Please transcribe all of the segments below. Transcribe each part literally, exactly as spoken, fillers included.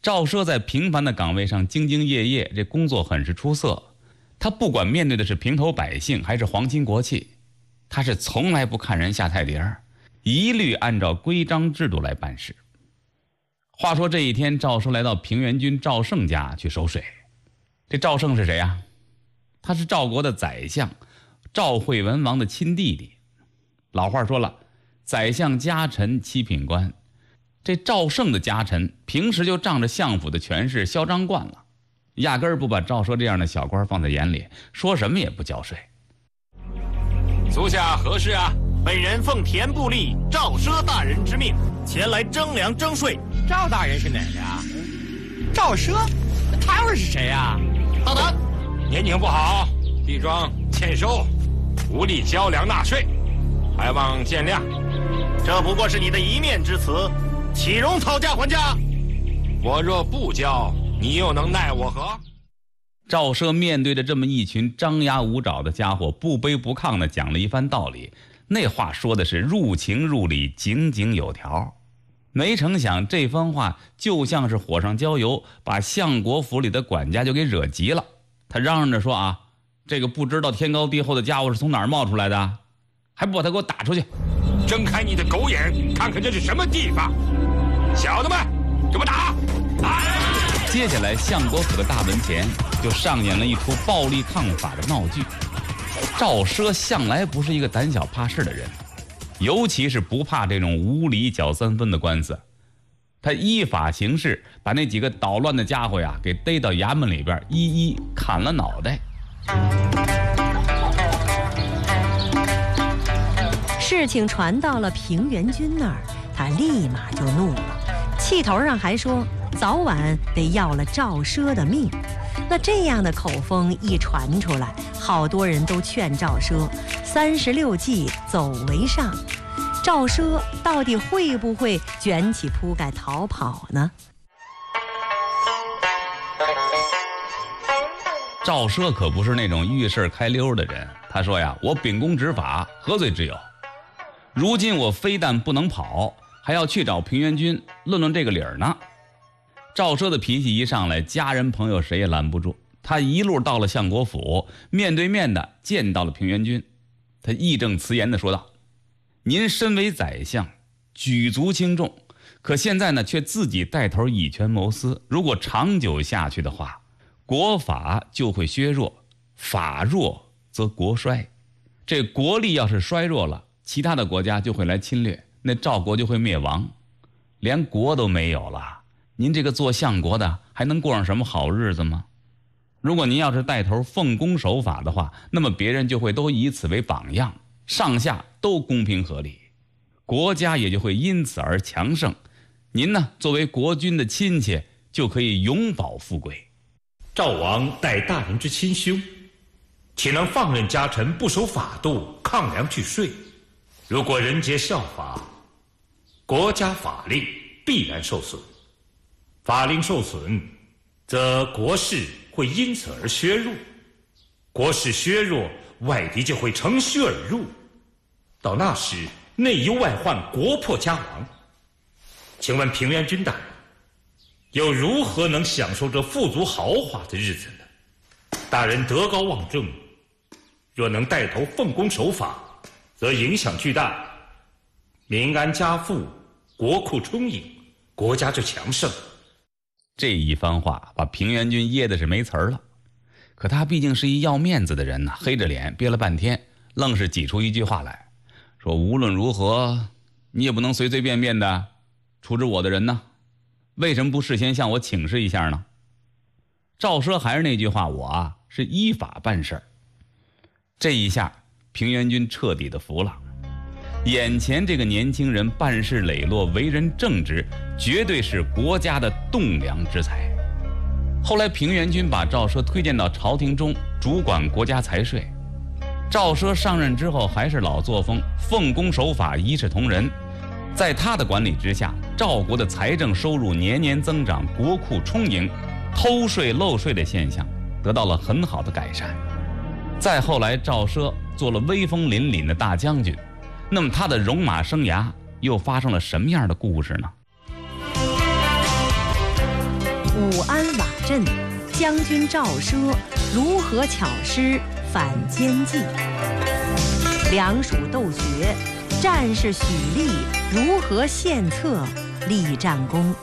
赵奢在平凡的岗位上兢兢业业，这工作很是出色。他不管面对的是平头百姓还是皇亲国戚，他是从来不看人下菜碟儿，一律按照规章制度来办事。话说这一天，赵奢来到平原君赵胜家去守水。这赵胜是谁啊？他是赵国的宰相，赵惠文王的亲弟弟。老话说了，宰相家臣七品官。这赵胜的家臣平时就仗着相府的权势嚣张惯了，压根儿不把赵奢这样的小官放在眼里，说什么也不交税。 足下何事啊？ 本人奉田部吏赵奢大人之命，前来征粮征税。 赵大人是哪个呀？赵奢？他又是谁呀？ 大胆！ 年景不好，地庄欠收，无力交粮纳税，还望见谅。 这不过是你的一面之词，岂容讨价还价？ 我若不交，你又能奈我何？ 赵奢面对着这么一群张牙舞爪的家伙，不卑不亢地讲了一番道理。那话说的是入情入理，井井有条。没成想这番话就像是火上浇油，把相国府里的管家就给惹急了。他嚷嚷着说啊，这个不知道天高地厚的家伙是从哪儿冒出来的，还不把他给我打出去！ 睁开你的狗眼，看看这是什么地方！小子们，给我打！啊！ 接下来相国府的大门前就上演了一出暴力抗法的闹剧。赵奢向来不是一个胆小怕事的人，尤其是不怕这种无理搅三分的官司。他依法行事，把那几个捣乱的家伙呀给逮到衙门里边，一一砍了脑袋。 事情传到了平原君那儿，他立马就怒了，气头上还说早晚得要了赵奢的命。那这样的口风一传出来，好多人都劝赵奢三十六计走为上。赵奢到底会不会卷起铺盖逃跑呢？ 赵奢可不是那种遇事开溜的人，他说呀，我秉公执法，何罪之有？如今我非但不能跑，还要去找平原君论论这个理儿呢。赵奢的脾气一上来，家人朋友谁也拦不住。他一路到了相国府，面对面的见到了平原君。他义正辞严地说道，您身为宰相，举足轻重，可现在呢却自己带头以权谋私，如果长久下去的话，国法就会削弱，法弱则国衰。这国力要是衰弱了，其他的国家就会来侵略，那赵国就会灭亡，连国都没有了，您这个做相国的还能过上什么好日子吗？如果您要是带头奉公守法的话，那么别人就会都以此为榜样，上下都公平合理，国家也就会因此而强盛。您呢，作为国君的亲戚，就可以永保富贵。 赵王待大人之亲兄，岂能放任家臣不守法度，抗粮拒税？如果人皆效法，国家法令必然受损。法令受损，则国势会因此而削弱，国势削弱，外敌就会乘虚而入，到那时内忧外患，国破家亡。请问平原君大人，又如何能享受这富足豪华的日子呢？大人德高望重，若能带头奉公守法，则影响巨大，民安家富，国库充盈，国家就强盛。 这一番话把平原君噎的是没词儿了，可他毕竟是一要面子的人呢，黑着脸憋了半天，愣是挤出一句话来，说无论如何你也不能随随便便的处置我的人呢，为什么不事先向我请示一下呢？赵奢还是那句话，我啊是依法办事儿。这一下平原君彻底的服了，眼前这个年轻人办事磊落，为人正直，绝对是国家的栋梁之才。后来平原君把赵奢推荐到朝廷中，主管国家财税。赵奢上任之后还是老作风，奉公守法，一视同仁。在他的管理之下，赵国的财政收入年年增长，国库充盈，偷税漏税的现象得到了很好的改善。再后来赵奢做了威风凛凛的大将军，那么他的戎马生涯又发生了什么样的故事呢？ 武安瓦镇，将军赵奢如何巧施反间计？梁蜀斗学，战士许厉如何献策立战功？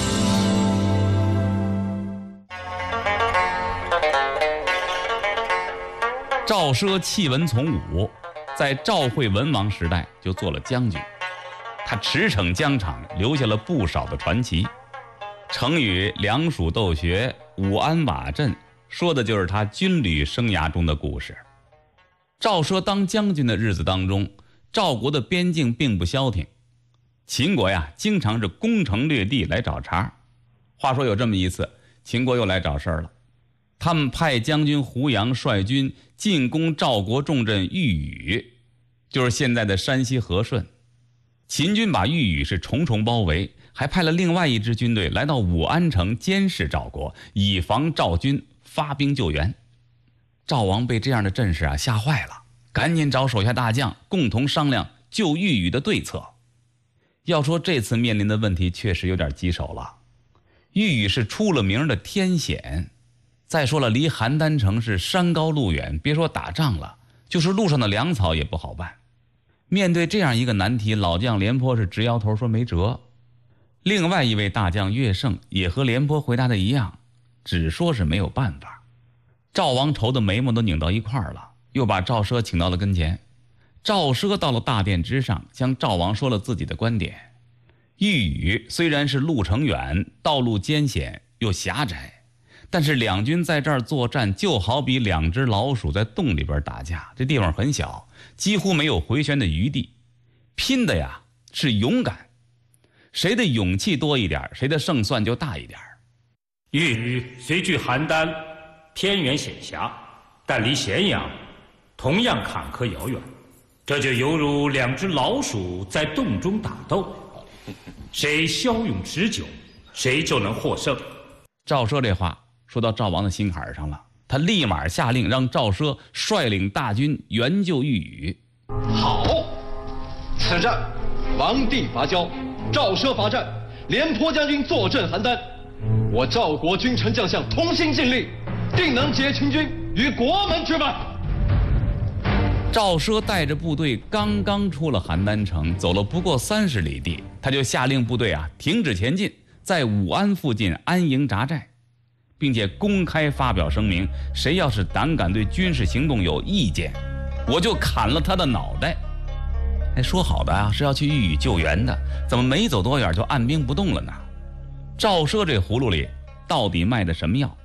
赵奢弃文从武，在赵惠文王时代就做了将军，他驰骋疆场，留下了不少的传奇。成语梁蜀斗学，武安瓦镇，说的就是他军旅生涯中的故事。赵奢当将军的日子当中，赵国的边境并不消停，秦国呀经常是攻城略地来找茬。话说有这么一次，秦国又来找事儿了，他们派将军胡杨率军进攻赵国重镇豫宇，就是现在的山西和顺。秦军把豫宇是重重包围，还派了另外一支军队来到武安城监视赵国，以防赵军发兵救援。赵王被这样的阵势啊吓坏了，赶紧找手下大将共同商量救豫宇的对策。要说这次面临的问题确实有点棘手了，豫宇是出了名的天险，再说了离邯郸城是山高路远，别说打仗了，就是路上的粮草也不好办。面对这样一个难题，老将廉颇是直摇头说没辙。另外一位大将乐胜也和廉颇回答的一样，只说是没有办法。赵王愁的眉毛都拧到一块儿了，又把赵奢请到了跟前。赵奢到了大殿之上，向赵王说了自己的观点。豫宇虽然是路程远，道路艰险又狭窄，但是两军在这儿作战，就好比两只老鼠在洞里边打架，这地方很小，几乎没有回旋的余地，拼的呀是勇敢，谁的勇气多一点，谁的胜算就大一点。 豫宇虽距邯郸偏远险狭，但离咸阳同样坎坷遥远，这就犹如两只老鼠在洞中打斗，谁骁勇持久，谁就能获胜。 赵奢这话说到赵王的心坎上了，他立马下令让赵奢率领大军援救豫宇。 好，此战王帝伐交，赵奢伐战，廉颇将军坐镇邯郸，我赵国君臣将相同心尽力，定能解秦军于国门之外。 赵奢带着部队刚刚出了邯郸城，走了不过三十里地，他就下令部队啊停止前进，在武安附近安营扎寨，并且公开发表声明，谁要是胆敢对军事行动有意见，我就砍了他的脑袋。哎，说好的啊是要去豫宇救援的，怎么没走多远就按兵不动了呢？赵奢这葫芦里到底卖的什么药？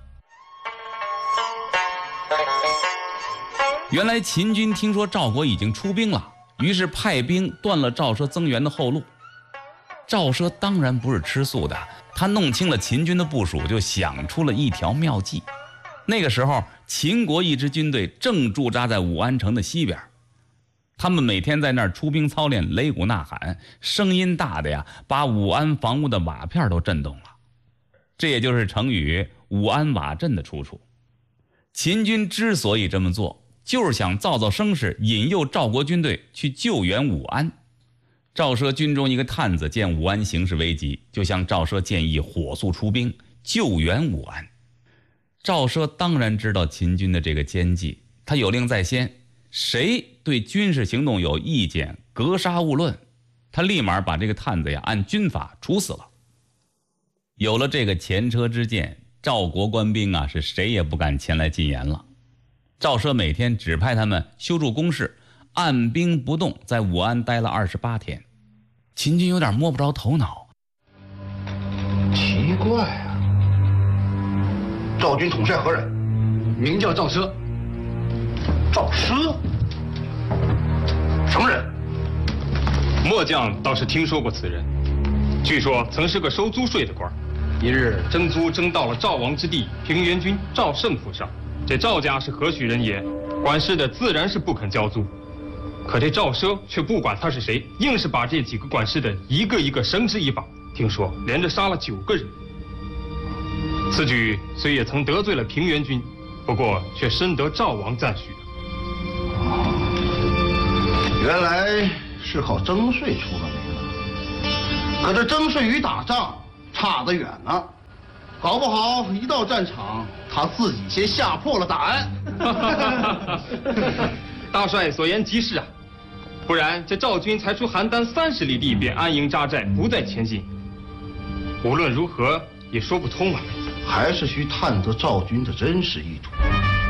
原来秦军听说赵国已经出兵了，于是派兵断了赵奢增援的后路。赵奢当然不是吃素的，他弄清了秦军的部署，就想出了一条妙计。那个时候秦国一支军队正驻扎在武安城的西边，他们每天在那儿出兵操练，擂鼓呐喊，声音大的呀把武安房屋的瓦片都震动了。这也就是成语武安瓦镇的出处。秦军之所以这么做，就是想造造声势，引诱赵国军队去救援武安。赵奢军中一个探子见武安形势危急，就向赵奢建议火速出兵救援武安。赵奢当然知道秦军的这个奸计，他有令在先，谁对军事行动有意见，格杀勿论。他立马把这个探子呀按军法处死了。有了这个前车之鉴，赵国官兵啊是谁也不敢前来进言了。赵奢每天只派他们修筑工事，按兵不动，在武安待了二十八天。秦军有点摸不着头脑。 奇怪啊，赵军统帅何人？ 名叫赵奢。 赵奢？什么人？ 末将倒是听说过此人，据说曾是个收租税的官。一日征租征到了赵王之地平原君赵胜府上，这赵家是何许人也？管事的自然是不肯交租，可这赵奢却不管他是谁，硬是把这几个管事的一个一个绳之以法，听说连着杀了九个人。此举虽也曾得罪了平原君，不过却深得赵王赞许。 原来是靠征税出了名的，可这征税与打仗差得远呢。 搞不好一到战场，他自己先吓破了胆。 大帅所言极是啊，不然这赵军才出邯郸三十里地便安营扎寨，不再前进。无论如何也说不通啊。 还是需探得赵军的真实意图，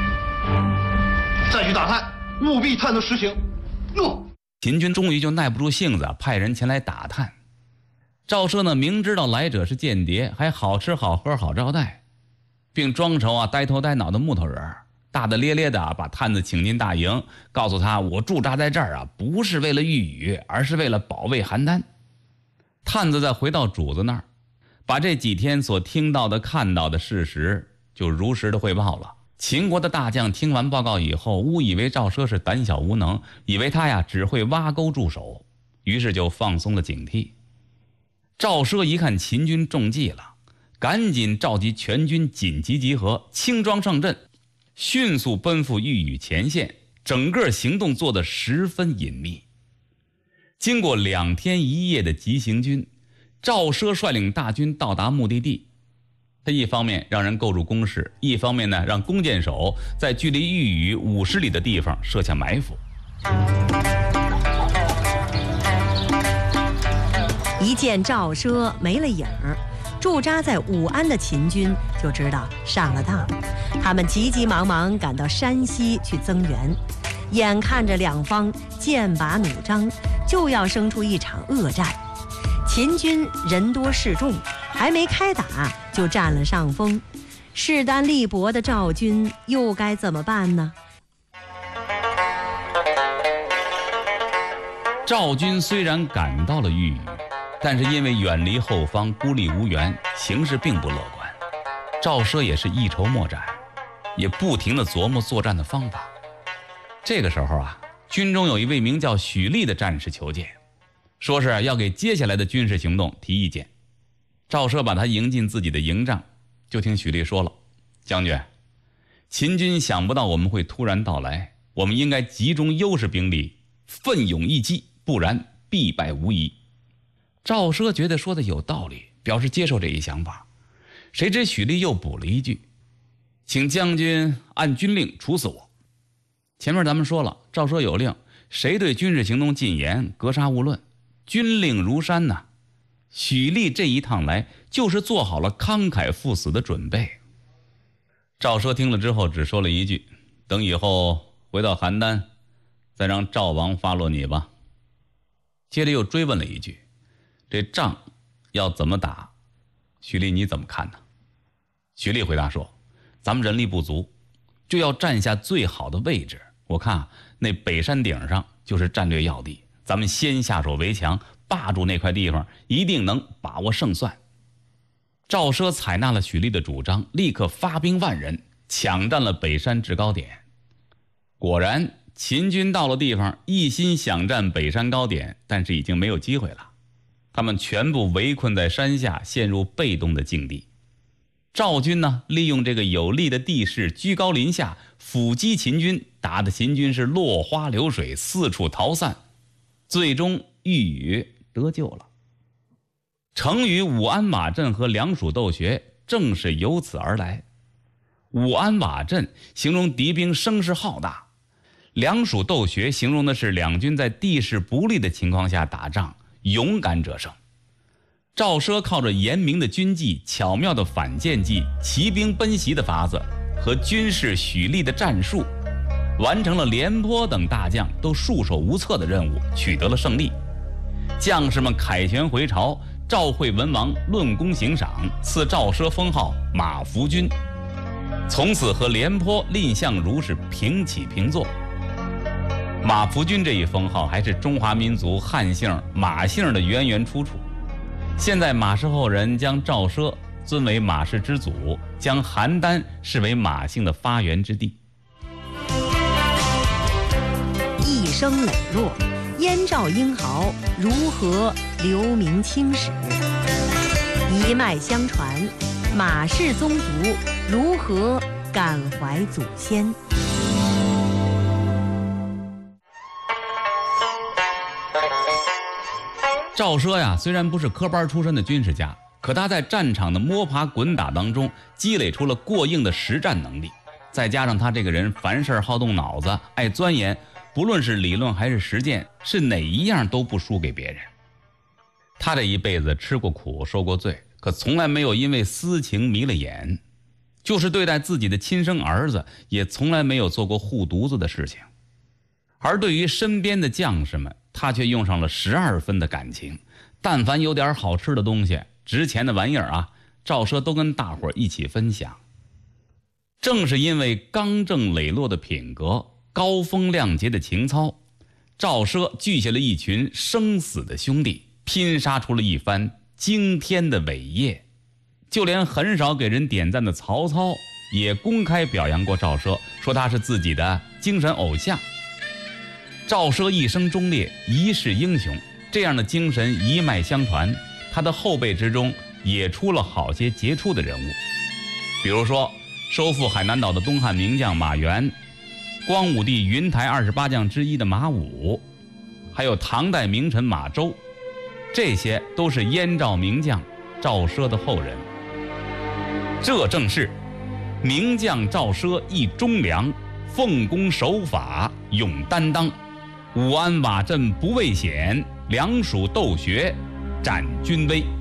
再去打探，务必探得实情。诺。 秦军终于就耐不住性子，派人前来打探。赵奢呢，明知道来者是间谍，还好吃好喝好招待，并装成啊呆头呆脑的木头人，大大咧咧的把探子请进大营，告诉他我驻扎在这儿啊，不是为了御宇，而是为了保卫邯郸。探子再回到主子那儿，把这几天所听到的看到的事实就如实的汇报了。秦国的大将听完报告以后，误以为赵奢是胆小无能，以为他呀只会挖沟驻守，于是就放松了警惕。赵奢一看秦军中计了，赶紧召集全军紧急集合，轻装上阵，迅速奔赴御宇前线，整个行动做得十分隐秘。经过两天一夜的急行军，赵奢率领大军到达目的地。他一方面让人构筑工事，一方面呢让弓箭手在距离御宇五十里的地方设下埋伏。 一见赵奢没了影儿，驻扎在武安的秦军就知道上了当，他们急急忙忙赶到山西去增援。眼看着两方剑拔弩张，就要生出一场恶战。秦军人多势众，还没开打就占了上风，势单力薄的赵军又该怎么办呢？ 赵军虽然赶到了御宇，但是因为远离后方，孤立无援，形势并不乐观。赵奢也是一筹莫展，也不停地琢磨作战的方法。这个时候啊，军中有一位名叫许力的战士求见，说是要给接下来的军事行动提意见。赵奢把他迎进自己的营帐，就听许力说了：将军，秦军想不到我们会突然到来，我们应该集中优势兵力，奋勇一击，不然必败无疑。赵奢觉得说的有道理，表示接受这一想法。谁知许力又补了一句：请将军按军令处死我。前面咱们说了，赵奢有令，谁对军事行动进言，格杀勿论，军令如山呐。许力这一趟来就是做好了慷慨赴死的准备。赵奢听了之后只说了一句：等以后回到邯郸，再让赵王发落你吧。接着又追问了一句：这仗要怎么打？许力你怎么看呢？许力回答说：咱们人力不足，就要占下最好的位置。我看啊，那北山顶上就是战略要地，咱们先下手为强，霸住那块地方，一定能把握胜算。赵奢采纳了许力的主张，立刻发兵万人，抢占了北山制高点。果然，秦军到了地方，一心想占北山高点，但是已经没有机会了。他们全部围困在山下，陷入被动的境地。赵军呢，利用这个有利的地势，居高临下伏击秦军，打得秦军是落花流水，四处逃散，最终御宇得救了。成语武安瓦阵和梁蜀斗穴正是由此而来。武安瓦阵形容敌兵声势浩大，梁蜀斗穴形容的是两军在地势不利的情况下打仗，勇敢者胜。赵奢靠着严明的军纪、巧妙的反间计、骑兵奔袭的法子和军事许力的战术，完成了廉颇等大将都束手无策的任务，取得了胜利。将士们凯旋回朝，赵惠文王论功行赏，赐赵奢封号马服君，从此和廉颇、蔺相如是平起平坐。马服君这一封号还是中华民族汉姓马姓的源源出处。现在马氏后人将赵奢尊为马氏之祖，将邯郸视为马姓的发源之地。 一生磊落，燕赵英豪如何留名青史？一脉相传，马氏宗族如何感怀祖先？ 赵奢呀，虽然不是科班出身的军事家， 可他在战场的摸爬滚打当中积累出了过硬的实战能力，再加上他这个人凡事好动脑子，爱钻研，不论是理论还是实践，是哪一样都不输给别人。他这一辈子吃过苦受过罪，可从来没有因为私情迷了眼，就是对待自己的亲生儿子也从来没有做过护犊子的事情。而对于身边的将士们，他却用上了十二分的感情，但凡有点好吃的东西，值钱的玩意儿啊，赵奢都跟大伙儿一起分享。正是因为刚正磊落的品格，高风亮节的情操，赵奢聚下了一群生死的兄弟，拼杀出了一番惊天的伟业。就连很少给人点赞的曹操也公开表扬过赵奢，说他是自己的精神偶像。赵奢一生忠烈，一世英雄，这样的精神一脉相传，他的后辈之中也出了好些杰出的人物。比如说收复海南岛的东汉名将马援，光武帝云台二十八将之一的马武，还有唐代名臣马周，这些都是燕赵名将赵奢的后人。这正是名将赵奢一忠良，奉公守法勇担当，武安瓦镇不畏险，良属斗学展军威。